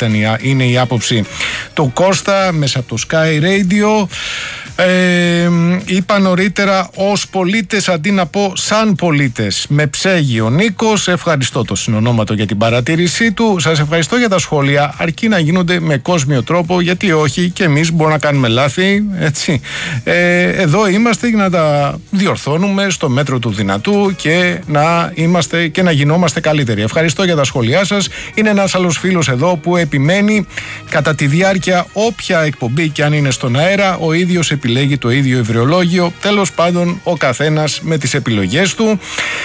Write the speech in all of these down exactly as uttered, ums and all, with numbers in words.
ήταν η, είναι η άποψη του Κώστα μέσα από το Sky Radio. Ε, είπα νωρίτερα ως πολίτες αντί να πω σαν πολίτες. Με ψέγει ο Νίκος. Ευχαριστώ το συνονόματο για την παρατήρησή του. Σας ευχαριστώ για τα σχόλια, αρκεί να γίνονται με κόσμιο τρόπο, γιατί όχι, και εμείς μπορούμε να κάνουμε λάθη, έτσι. Ε, εδώ είμαστε για να τα διορθώνουμε στο μέτρο του δυνατού και να είμαστε και να γινόμαστε καλύτεροι. Ευχαριστώ για τα σχόλιά σας. Είναι ένας άλλος φίλος εδώ που επιμένει κατά τη διάρκεια όποια εκπομπή και αν είναι στον αέρα, ο ίδιος επιλέγει το ίδιο ευρεολόγιο. Τέλος πάντων, ο καθένας με τις επιλογές του.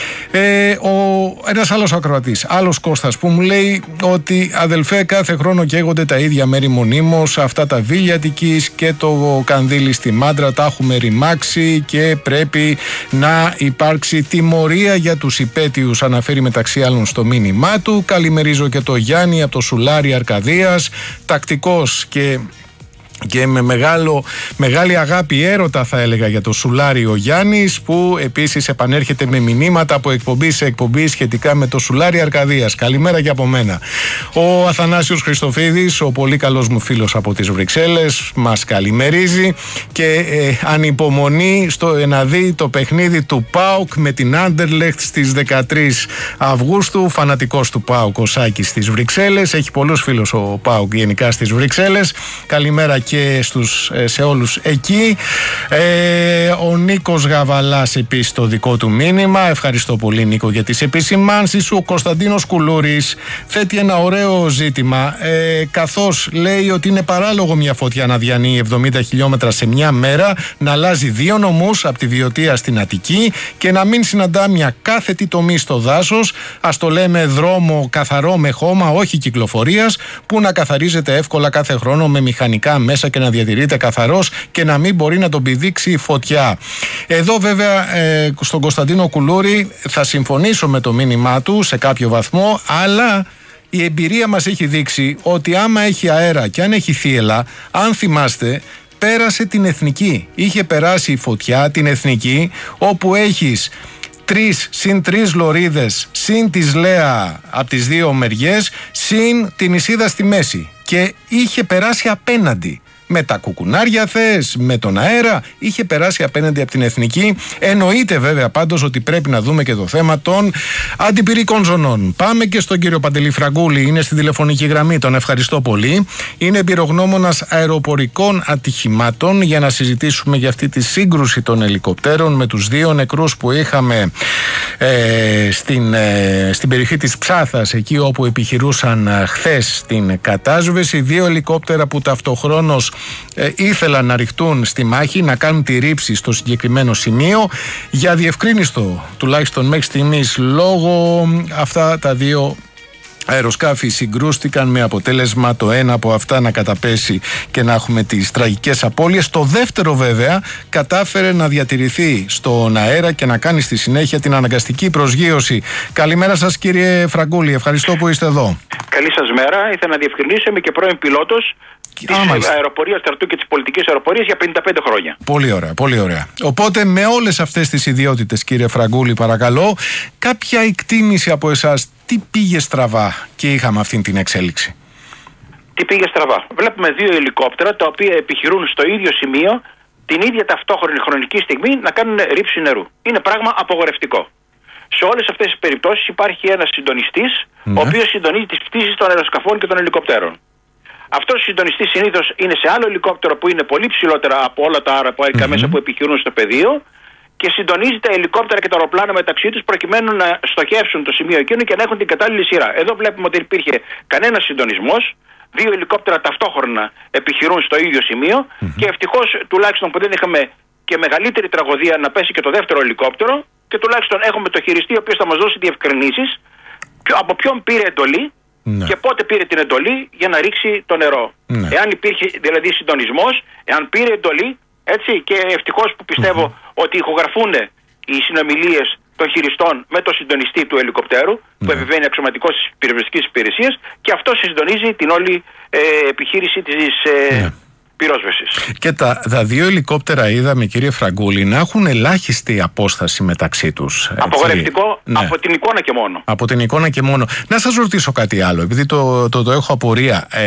Ε, ο, ένας άλλος ακροατής, άλλος Κώστας, που μου λέει ότι αδελφέ, κάθε χρόνο καίγονται τα ίδια μέρη μονίμως. Αυτά τα Βίλια Αττικής και το Κανδύλι στη Μάντρα τα έχουμε ρημάξει και πρέπει να υπάρξει τιμωρία για τους υπέτειους, αναφέρει μεταξύ άλλων στο μήνυμά του. Καλημερίζω και το Γιάννη από το Σουλάρι Αρκαδίας, τακτικός και και με μεγάλο, μεγάλη αγάπη, έρωτα θα έλεγα, για το Σουλάρι ο Γιάννης, που επίσης επανέρχεται με μηνύματα από εκπομπή σε εκπομπή σχετικά με το Σουλάρι Αρκαδίας. Καλημέρα και από μένα. Ο Αθανάσιος Χριστοφίδης, ο πολύ καλός μου φίλος από τις Βρυξέλλες, μας καλημερίζει και ε, ανυπομονεί στο να δει το παιχνίδι του ΠΑΟΚ με την Άντερλεχτ στις δεκατρείς Αυγούστου. Φανατικός του ΠΑΟΚ ο Σάκης στις Βρυξέλλες. Έχει πολλούς φίλους ο ΠΑΟΚ γενικά στις Βρυξέλλες. Καλημέρα και στους, σε όλους εκεί. Ε, ο Νίκος Γαβαλάς επίσης το δικό του μήνυμα. Ευχαριστώ πολύ, Νίκο, για τις επισημάνσεις σου. Ο Κωνσταντίνος Κουλούρης θέτει ένα ωραίο ζήτημα, ε, καθώς λέει ότι είναι παράλογο μια φωτιά να διανύει εβδομήντα χιλιόμετρα σε μια μέρα, να αλλάζει δύο νομούς από τη Βιωτία στην Αττική και να μην συναντά μια κάθετη τομή στο δάσος. Ας το λέμε δρόμο καθαρό με χώμα, όχι κυκλοφορίας, που να καθαρίζεται εύκολα κάθε χρόνο με μηχανικά μέσα και να διατηρείται καθαρός και να μην μπορεί να τον πηδήξει η φωτιά. Εδώ βέβαια ε, στον Κωνσταντίνο Κουλούρη θα συμφωνήσω με το μήνυμά του σε κάποιο βαθμό, αλλά η εμπειρία μας έχει δείξει ότι άμα έχει αέρα και αν έχει θύελλα, αν θυμάστε, πέρασε την εθνική. Είχε περάσει η φωτιά την εθνική, όπου έχεις τρεις συν τρεις λωρίδες, συν της Λέα από τις δύο μεριές, συν την Ισίδα στη μέση. Και είχε περάσει απέναντι. Με τα κουκουνάρια θες, με τον αέρα, είχε περάσει απέναντι από την εθνική. Εννοείται βέβαια πάντως ότι πρέπει να δούμε και το θέμα των αντιπυρικών ζωνών. Πάμε και στον κύριο Παντελή Φραγκούλη, είναι στη τηλεφωνική γραμμή, τον ευχαριστώ πολύ. Είναι εμπειρογνώμονας αεροπορικών ατυχημάτων, για να συζητήσουμε για αυτή τη σύγκρουση των ελικοπτέρων με τους δύο νεκρούς που είχαμε ε, στην, ε, στην περιοχή της Ψάθας, εκεί όπου επιχειρούσαν ε, χθες την κατάσβεση. Δύο ελικόπτερα που ταυτοχρόνως Ε, ήθελαν να ρηχτούν στη μάχη, να κάνουν τη ρήψη στο συγκεκριμένο σημείο. Για διευκρίνιστο, τουλάχιστον μέχρι στιγμής, λόγω αυτά τα δύο αεροσκάφη συγκρούστηκαν, με αποτέλεσμα το ένα από αυτά να καταπέσει και να έχουμε τις τραγικές απώλειες. Το δεύτερο βέβαια κατάφερε να διατηρηθεί στον αέρα και να κάνει στη συνέχεια την αναγκαστική προσγείωση. Καλημέρα σας, κύριε Φραγκούλη, ευχαριστώ που είστε εδώ. Καλή σας μέρα. Ήθελα να διευκρινίσω, είμαι και πρώην πιλότος της αεροπορίας στρατού και της πολιτικής αεροπορίας για πενήντα πέντε χρόνια. Πολύ ωραία, πολύ ωραία. Οπότε με όλες αυτές τις ιδιότητες, κύριε Φραγκούλη, παρακαλώ, κάποια εκτίμηση από εσάς, τι πήγε στραβά και είχαμε αυτή την εξέλιξη? Τι πήγε στραβά? Βλέπουμε δύο ελικόπτερα τα οποία επιχειρούν στο ίδιο σημείο την ίδια ταυτόχρονη χρονική στιγμή να κάνουν ρήψη νερού. Είναι πράγμα απογορευτικό. Σε όλες αυτές τις περιπτώσεις υπάρχει ένας συντονιστής, ναι, ο οποίος συντονίζει τις πτήσεις των αεροσκαφών και των ελικοπτέρων. Αυτός ο συντονιστής συνήθως είναι σε άλλο ελικόπτερο που είναι πολύ ψηλότερα από όλα τα αεροπορικά mm-hmm. μέσα που επιχειρούν στο πεδίο και συντονίζει τα ελικόπτερα και τα αεροπλάνα μεταξύ τους προκειμένου να στοχεύσουν το σημείο εκείνο και να έχουν την κατάλληλη σειρά. Εδώ βλέπουμε ότι υπήρχε κανένας συντονισμός. Δύο ελικόπτερα ταυτόχρονα επιχειρούν στο ίδιο σημείο mm-hmm. και ευτυχώς τουλάχιστον που δεν είχαμε και μεγαλύτερη τραγωδία να πέσει και το δεύτερο ελικόπτερο και τουλάχιστον έχουμε το χειριστή ο οποίος θα μας δώσει διευκρινήσεις από ποιον πήρε εντολή. Ναι. Και πότε πήρε την εντολή για να ρίξει το νερό. Ναι. Εάν υπήρχε δηλαδή συντονισμός, εάν πήρε εντολή, έτσι, και ευτυχώς που πιστεύω mm-hmm. ότι ηχογραφούν οι συνομιλίες των χειριστών με το συντονιστή του ελικοπτέρου, ναι, που επιβαίνει αξιωματικός της πυροσβεστικής υπηρεσίας, και αυτό συντονίζει την όλη ε, επιχείρηση της ε, ναι. πυρόσβεσης. Και τα, τα δύο ελικόπτερα είδαμε, κύριε Φραγκούλη, να έχουν ελάχιστη απόσταση μεταξύ τους. Απογορευτικό, ναι, από την εικόνα και μόνο. Από την εικόνα και μόνο. Να σας ρωτήσω κάτι άλλο, επειδή το, το, το έχω απορία.